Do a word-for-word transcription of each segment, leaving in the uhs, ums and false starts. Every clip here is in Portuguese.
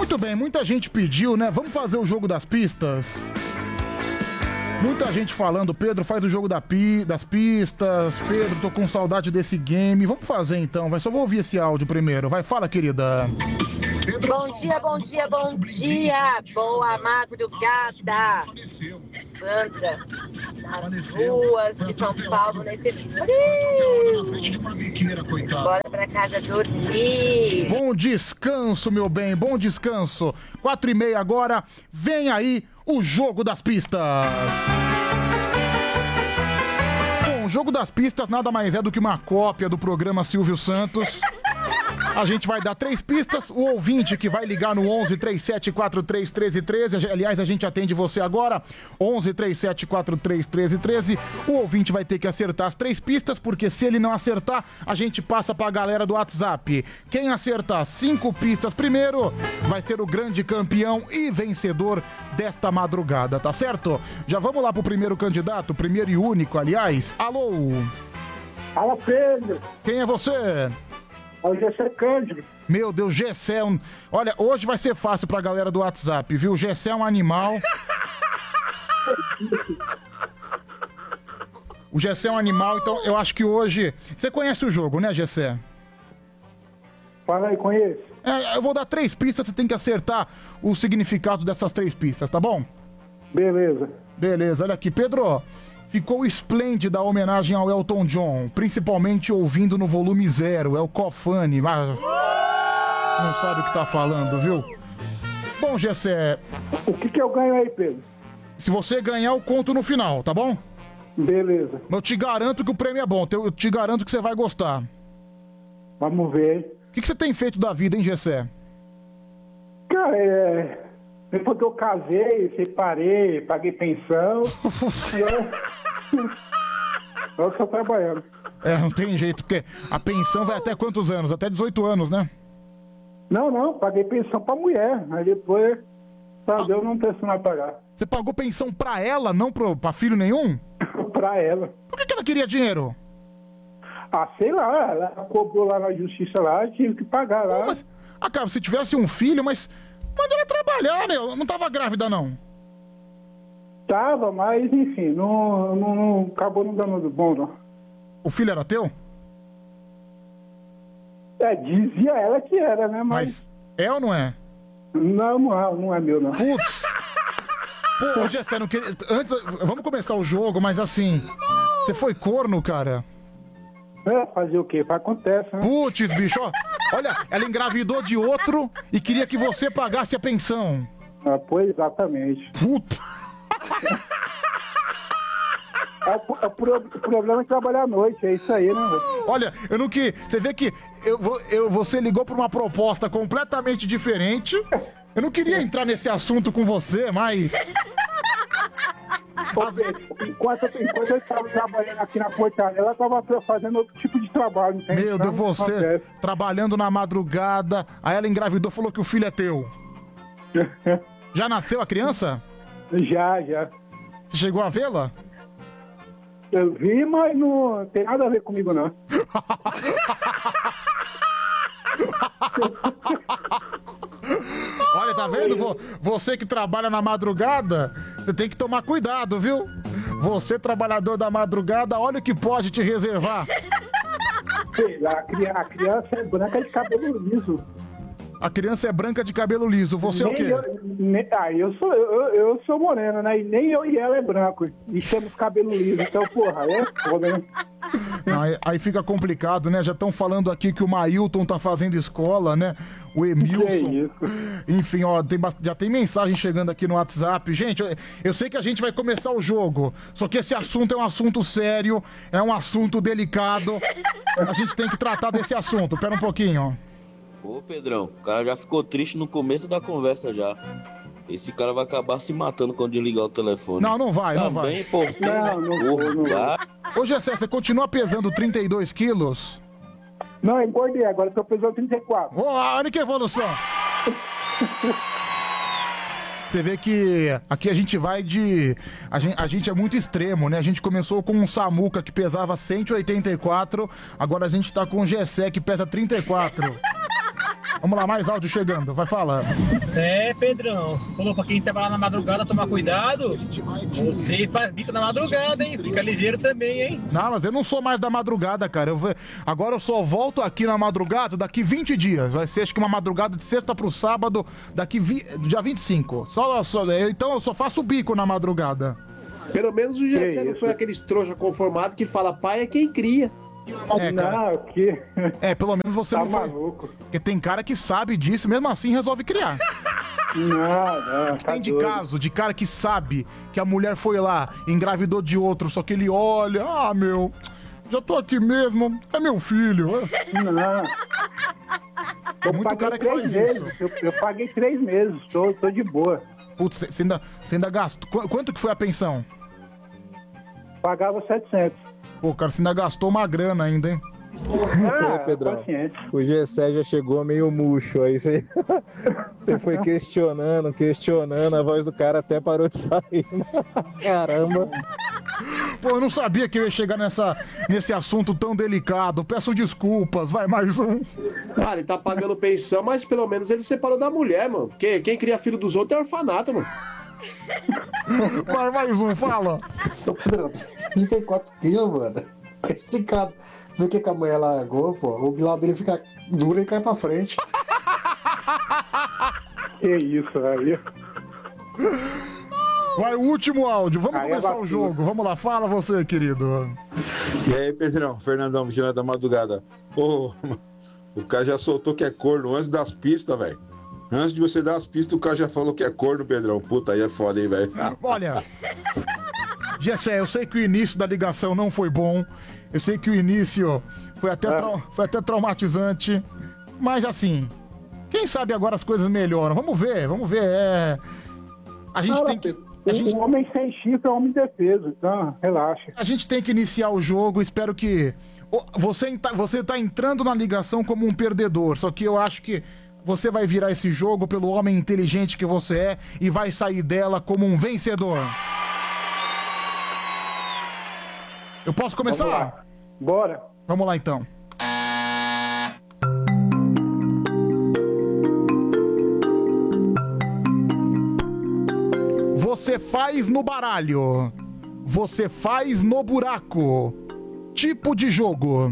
Muito bem, muita gente pediu, né? Vamos fazer o jogo das pistas? Muita gente falando, Pedro, faz o jogo da pi, das pistas. Pedro, tô com saudade desse game. Vamos fazer então, vai. Só vou ouvir esse áudio primeiro. Vai, fala, querida. Bom dia, bom dia, bom dia. Boa madrugada. Sandra, nas ruas de São Paulo nesse frio. Bora pra casa dormir. Bom descanso, meu bem, bom descanso. Quatro e meia agora, vem aí o jogo das pistas. Bom, o jogo das pistas nada mais é do que uma cópia do programa Silvio Santos. A gente vai dar três pistas, o ouvinte que vai ligar no onze, três sete quatro três, um três um três, aliás, a gente atende você agora, onze, três sete quatro três, um três um três, o ouvinte vai ter que acertar as três pistas, porque se ele não acertar, a gente passa pra galera do WhatsApp. Quem acertar cinco pistas primeiro, vai ser o grande campeão e vencedor desta madrugada, tá certo? Já vamos lá pro primeiro candidato, primeiro e único, aliás. Alô? Alô, Pedro. Quem é você? É o Gessé Cândido. Meu Deus, Gessé é um... Olha, hoje vai ser fácil pra galera do WhatsApp, viu? Gessé é um animal. O Gessé é um animal, então eu acho que hoje... Você conhece o jogo, né, Gessé? Fala aí, conheço. É, eu vou dar três pistas, você tem que acertar o significado dessas três pistas, tá bom? Beleza. Beleza, olha aqui, Pedro... Ficou esplêndida a homenagem ao Elton John, principalmente ouvindo no volume zero, é o Cofane, mas não sabe o que tá falando, viu? Bom, Gessé... O que que eu ganho aí, Pedro? Se você ganhar, eu conto no final, tá bom? Beleza. Eu te garanto que o prêmio é bom, eu te garanto que você vai gostar. Vamos ver, hein? O que que você tem feito da vida, hein, Gessé? Cara, é... Depois que eu casei, separei, paguei pensão, eu... eu tô trabalhando. É, não tem jeito, porque a pensão vai até quantos anos? Até dezoito anos, né? Não, não, paguei pensão pra mulher, aí depois, sabe, ah. eu não penso mais pagar. Você pagou pensão pra ela, não pro, pra filho nenhum? Pra ela. Por que que ela queria dinheiro? Ah, sei lá, ela cobrou lá na justiça lá, tive que pagar lá. Pô, mas, ah, cara, se tivesse um filho, mas... Manda ela trabalhar, meu. Não tava grávida, não. Tava, mas enfim, não, não, não acabou não dando bom, não. O filho era teu? É, dizia ela que era, né, mas... Mas é ou não é? Não, não é, não é meu, não. Putz! Pô, Gessé, não queria... Antes, vamos começar o jogo, mas assim... Você foi corno, cara? É, fazer o quê? Acontece, né? Putz, bicho, ó. Olha, ela engravidou de outro e queria que você pagasse a pensão. Ah, pois, exatamente. Puta! É, o, pro, o problema é trabalhar à noite, é isso aí, né? Olha, eu não que... Você vê que eu, eu, você ligou pra uma proposta completamente diferente. Eu não queria entrar nesse assunto com você, mas... As... Enquanto, enquanto eu estava trabalhando aqui na Portaria, ela estava fazendo outro tipo de trabalho. Entende? Meu Deus, você acontece. Trabalhando na madrugada, aí ela engravidou, falou que o filho é teu. Já nasceu a criança? Já, já. Você chegou a vê-la? Eu vi, mas não tem nada a ver comigo, não. Olha, tá vendo? Você que trabalha na madrugada, você tem que tomar cuidado, viu? Você, trabalhador da madrugada, olha o que pode te reservar. A criança é branca de cabelo liso. A criança é branca de cabelo liso. Você nem é o quê? Eu, nem, ah, eu sou, eu, eu sou moreno, né? E nem eu e ela é branco. E temos cabelo liso. Então, porra, é foda, né? Não, aí, aí fica complicado, né? Já estão falando aqui que o Mailton tá fazendo escola, né? O Emilson. Que isso? Enfim, ó, tem, já tem mensagem chegando aqui no WhatsApp. Gente, eu, eu sei que a gente vai começar o jogo, só que esse assunto é um assunto sério, é um assunto delicado. A gente tem que tratar desse assunto. Pera um pouquinho. Ô, Pedrão, o cara já ficou triste no começo da conversa já. Esse cara vai acabar se matando quando desligar o telefone. Não, não vai, não Também, vai. Pô, não, não, não, não. Ô, Gessé, você continua pesando trinta e dois quilos? Não, engordei, agora tô pesando trinta e quatro. Ô, olha que evolução! Você vê que aqui a gente vai de... A gente, a gente é muito extremo, né? A gente começou com um Samuca que pesava cento e oitenta e quatro, agora a gente tá com um Gessé que pesa trinta e quatro. Vamos lá, mais áudio chegando, vai falar. É, Pedrão, você falou pra quem trabalhar na madrugada tomar cuidado. Você faz bico na madrugada, hein? Fica ligeiro também, hein? Não, mas eu não sou mais da madrugada, cara. Eu vou... Agora eu só volto aqui na madrugada daqui vinte dias. Vai ser acho que uma madrugada de sexta pro sábado, daqui vi... dia vinte e cinco. Só, só... Então eu só faço bico na madrugada. Pelo menos o Gessé não foi aquele trouxa conformado que fala pai é quem cria. É, cara. Não, que... É, pelo menos você tá não foi. maluco. Porque tem cara que sabe disso, mesmo assim resolve criar. Não, não, tá Tem de doido. caso, de cara que sabe que a mulher foi lá, engravidou de outro, só que ele olha, ah, meu, já tô aqui mesmo, é meu filho. Não. Tem Eu muito paguei cara que três faz meses. isso. Eu, eu paguei três meses, tô, tô de boa. Putz, você ainda, você ainda gastou. Qu- Quanto que foi a pensão? Pagava setecentos. Pô, cara, você ainda gastou uma grana ainda, hein? Ah, Ô, Pedrão, paciente. o Gessé já chegou meio murcho, aí você, você foi questionando, questionando, a voz do cara até parou de sair. Caramba. Pô, eu não sabia que eu ia chegar nessa, nesse assunto tão delicado. Peço desculpas, vai mais um. Ah, ele tá pagando pensão, mas pelo menos ele separou da mulher, mano. Porque quem cria filho dos outros é orfanato, mano. Vai mais um, fala. Ô, Pedrão, trinta e quatro quilos, mano. Tá explicado. Vê que a mulher largou, pô. O bilhão dele fica duro e cai pra frente. Que isso, velho. Vai o último áudio, vamos Aí é começar o vacilo. jogo. Vamos lá, fala você, querido. E aí, Pedrão, Fernandão, Vigilante da Madrugada. Ô, o cara já soltou que é corno antes das pistas, velho. Antes de você dar as pistas, o cara já falou que é corno, Pedrão. Puta, aí é foda, hein, velho. Olha, Gessé, eu sei que o início da ligação não foi bom. Eu sei que o início foi até, trau- foi até traumatizante. Mas assim, quem sabe agora as coisas melhoram. Vamos ver, vamos ver. É... A gente Fala, tem que. Pedro. A gente, O homem sem chifre é homem indefeso, então relaxa. a gente tem que iniciar o jogo. Espero que. Ô, Você tá, você tá entrando na ligação como um perdedor. Só que eu acho que você vai virar esse jogo pelo homem inteligente que você é e vai sair dela como um vencedor. Eu posso começar? Vamos lá. Bora. Vamos lá então. Você faz no baralho. Você faz no buraco. Tipo de jogo.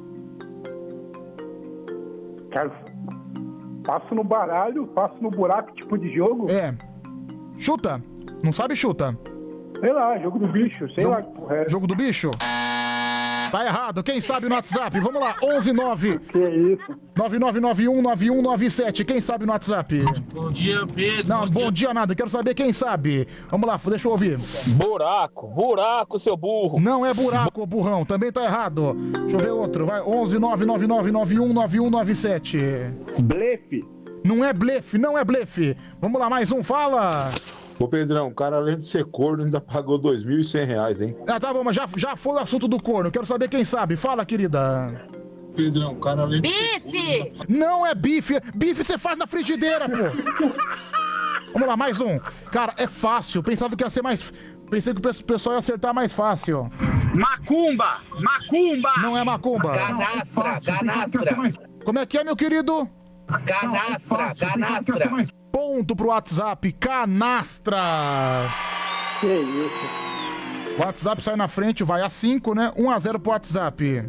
Cara, passo no baralho, passo no buraco, tipo de jogo. É. Chuta. Não sabe, chuta. Sei lá, jogo do bicho, sei Jogo- lá que porra é. Jogo do bicho? Tá errado. Quem sabe no WhatsApp? Vamos lá. onze nove Que isso? nove nove nove um nove um nove sete. Quem sabe no WhatsApp? Bom dia, Pedro. Não, bom dia nada. Quero saber quem sabe. Vamos lá, deixa eu ouvir. Buraco, buraco, seu burro. Não é buraco, burrão. Também tá errado. Deixa eu ver outro. Vai. onze nove nove nove nove um nove um nove sete. Blefe. Não é blefe, não é blefe. Vamos lá, mais um. Fala. Ô, Pedrão, o cara, além de ser corno, ainda pagou dois mil e cem reais, hein? Ah, tá bom, mas já, já foi o assunto do corno. Quero saber quem sabe. Fala, querida. Pedrão, o cara, além de Bife! Não é bife. Bife você faz na frigideira, pô. Vamos lá, mais um. Cara, é fácil. Pensava que ia ser mais... Pensei que o pessoal ia acertar mais fácil. Macumba! Macumba! Não é macumba. Canastra, canastra. Como é que é, meu querido? Canastra, canastra. Ponto pro WhatsApp. Canastra. Que isso? O WhatsApp sai na frente, vai a cinco, né? um a zero pro WhatsApp.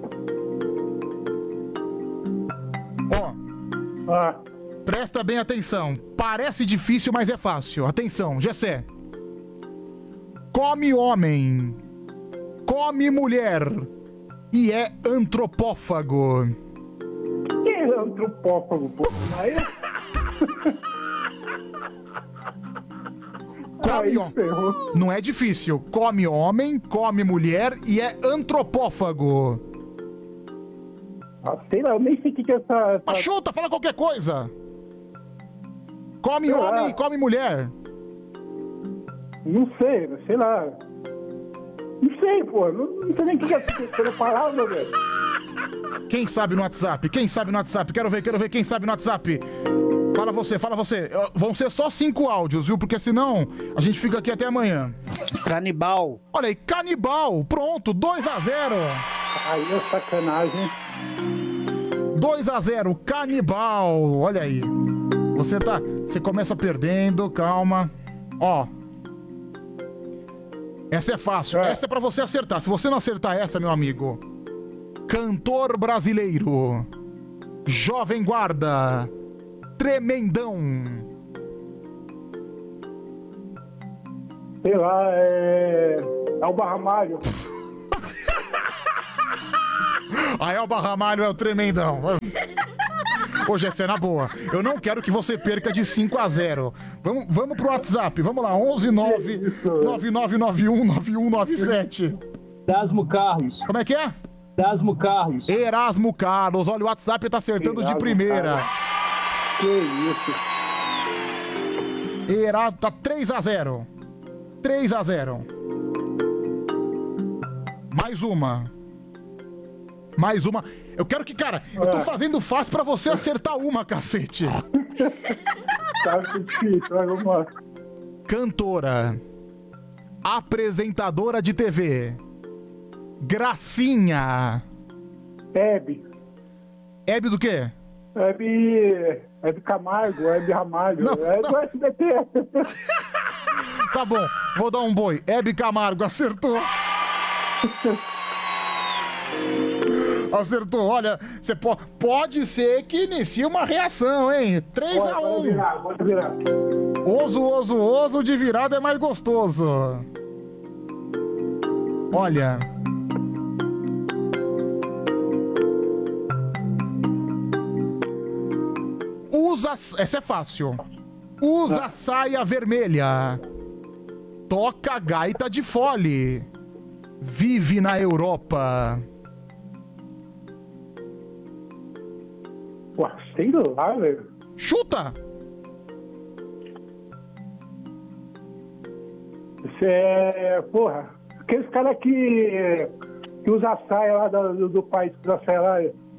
Ó, Ah, presta bem atenção. Parece difícil, mas é fácil. Atenção, Gessé. Come homem. Come mulher. E é antropófago. que é antropófago, pô? Aí, Come aí homem. ferrou. Não é difícil. Come homem, come mulher e é antropófago. Ah, sei lá, eu nem sei o que que é essa... essa... Ah, chuta, fala qualquer coisa. Come Sei lá. homem e come mulher. Não sei, sei lá. Não sei, pô. Não, não sei nem o que que é essa palavra, velho. Quem sabe no WhatsApp? Quem sabe no WhatsApp? Quero ver, quero ver quem sabe no WhatsApp. Fala você, fala você. Ó, vão ser só cinco áudios, viu? Porque senão a gente fica aqui até amanhã. Canibal. Olha aí, canibal. Pronto, dois a zero. Aí é sacanagem. dois a zero, Canibal. Olha aí. Você tá... Você começa perdendo, calma. Ó. Essa é fácil. É. Essa é pra você acertar. Se você não acertar essa, meu amigo... Cantor brasileiro. Jovem Guarda. Tremendão. Sei lá, é... Elba Ramalho. A Elba Ramalho é o Tremendão. Ô, Gessé, na boa. Eu não quero que você perca de cinco a zero. Vamos, vamos pro WhatsApp. Vamos lá, onze nove nove nove nove um nove um nove sete. Erasmo Carlos. Como é que é? Erasmo Carlos. Erasmo Carlos. Olha, o WhatsApp tá acertando Erasmo de primeira. Carlos. Que isso. Erasmo, tá três a zero. três a zero. Mais uma. Mais uma. Eu quero que, cara, eu tô fazendo fácil pra você acertar uma, cacete. Tá difícil, vai, vamos lá. Cantora. Apresentadora de T V. Gracinha. Hebe. Hebe do quê? Hebe... Hebe Camargo, Hebe Ramalho. Não, é do não. S B T. Tá bom, vou dar um boi. Hebe Camargo, acertou. Acertou, olha, você po pode ser que inicie uma reação, hein? três a um. Pode virar, pode virar. Oso, oso, oso, de virada é mais gostoso. Olha. Usa... Essa é fácil. Usa saia vermelha. Toca gaita de fole. Vive na Europa. Pô, sei lá, velho. Chuta! Isso é... Porra, aqueles caras que... Que usa a saia lá do, do, do país, que usa a saia lá.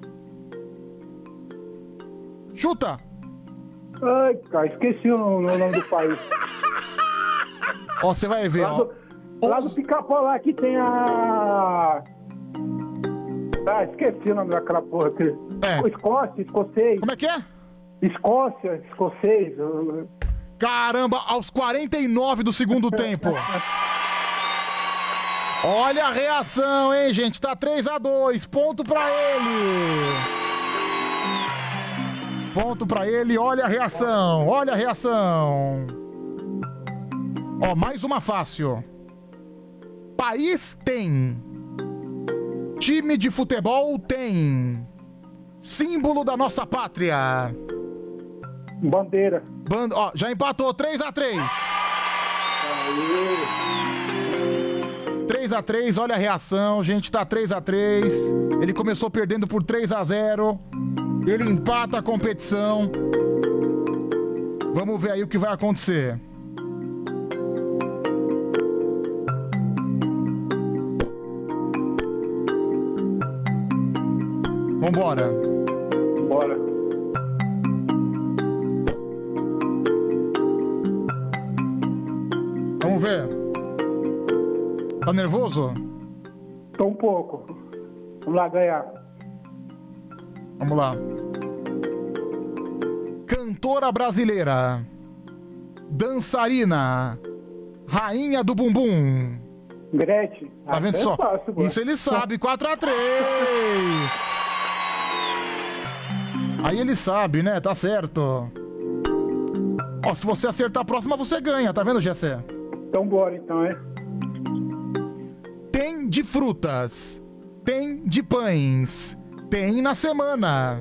Chuta! Ai, cara, esqueci o, o nome do país. Ó, você vai ver, lá ó. Do, lá do Pica-Pau lá que tem a... Ah, esqueci o nome daquela porra. Que... É. Escócia, escocês. Como é que é? Escócia, escocês. Caramba, aos quarenta e nove do segundo tempo. Olha a reação, hein, gente? Tá três a dois. Ponto pra ele. Ponto pra ele. Olha a reação. Olha a reação. Ó, mais uma fácil. País tem. Time de futebol tem. Símbolo da nossa pátria. Bandeira. Band... Ó, já empatou. três a três. três a três, olha a reação, gente, tá três a três. Ele começou perdendo por três a zero. Ele empata a competição. Vamos ver aí o que vai acontecer. Vambora. Bora. Vamos ver. Tá nervoso? Tô um pouco. Vamos lá ganhar. Vamos lá. Cantora brasileira. Dançarina. Rainha do bumbum. Gretchen. Tá vendo só? Isso ele sabe. quatro a três. Aí ele sabe, né? Tá certo. Ó, se você acertar a próxima, você ganha. Tá vendo, Gessé? Então bora, então, é? Tem de frutas. Tem de pães. Tem na semana.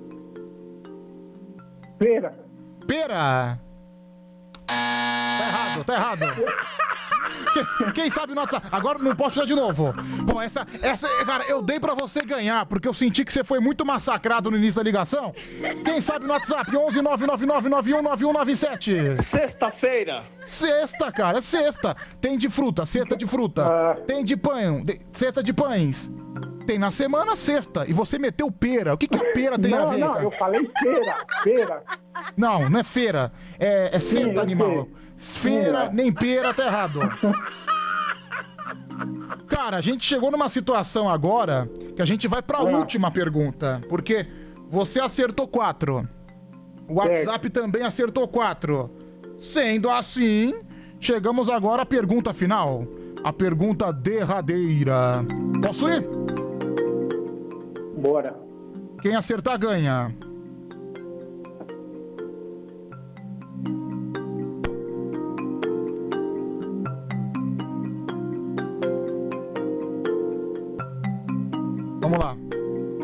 Pera. Pera. Tá errado, tá errado. Quem, quem sabe no WhatsApp? Agora não posso usar de novo. Bom, essa, essa, cara, eu dei pra você ganhar, porque eu senti que você foi muito massacrado no início da ligação. Quem sabe no WhatsApp? onze nove nove nove nove um nove um nove sete. Sexta-feira. Sexta, cara, é sexta. Tem de fruta, cesta de fruta. Tem de pão, de, cesta de pães. Tem na semana, sexta. E você meteu pera. O que, que a pera tem não, a ver? Não, cara? eu falei feira. Feira. Não, não é feira. É, é Sim, cesta animal. Feira, nem pera, tá errado. Cara, a gente chegou numa situação agora que a gente vai pra Ah. última pergunta. Porque Você acertou quatro. O WhatsApp também acertou quatro. Sendo assim, chegamos agora à pergunta final. A pergunta derradeira. Posso ir? Bora. Quem acertar ganha. Vamos lá.